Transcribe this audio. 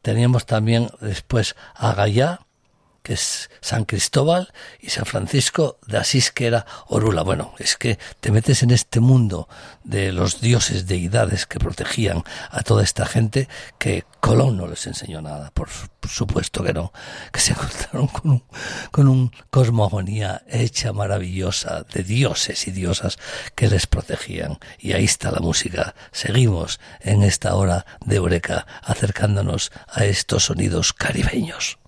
Teníamos también después a Gallá, que es San Cristóbal, y San Francisco de Asís, que era Orula. Bueno, es que te metes en este mundo de los dioses, deidades que protegían a toda esta gente, que Colón no les enseñó nada, por supuesto que no, que se encontraron con una cosmogonía hecha maravillosa de dioses y diosas que les protegían. Y ahí está la música. Seguimos en esta hora de Eureka acercándonos a estos sonidos caribeños.